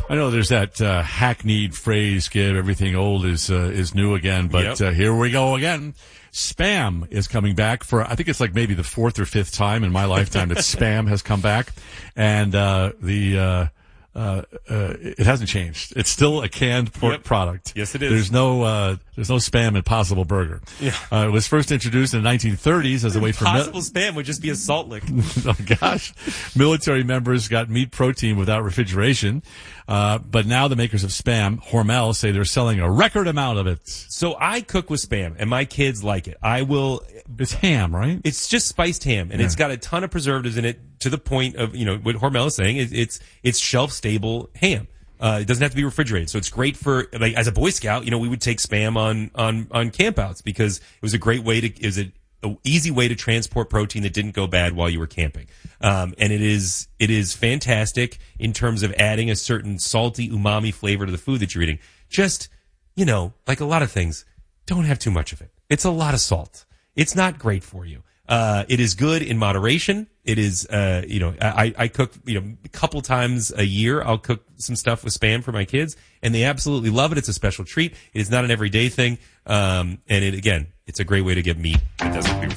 I know there's that hackneyed phrase, "Give everything old is new again," but here we go again. Spam is coming back for, I think it's like maybe the fourth or fifth time in my lifetime that Spam has come back, and it hasn't changed. It's still a canned pork product. Yes, it is. There's no Spam Impossible Burger. Yeah. It was first introduced in the 1930s as a way for Impossible Spam would just be a salt lick. Oh gosh, military members got meat protein without refrigeration. But now the makers of Spam, Hormel, say they're selling a record amount of it. So I cook with Spam, and my kids like it. It's ham, right? It's just spiced ham, and it's got a ton of preservatives in it to the point of, what Hormel is saying. It's shelf-stable ham. It doesn't have to be refrigerated. So it's great for, like, as a Boy Scout, we would take Spam on campouts because it was a great way an easy way to transport protein that didn't go bad while you were camping. And it is fantastic in terms of adding a certain salty umami flavor to the food that you're eating. Just, like a lot of things, don't have too much of it. It's a lot of salt. It's not great for you. It is good in moderation. It is, I cook, a couple times a year. I'll cook some stuff with Spam for my kids, and they absolutely love it. It's a special treat. It is not an everyday thing. And it's a great way to get meat. It doesn't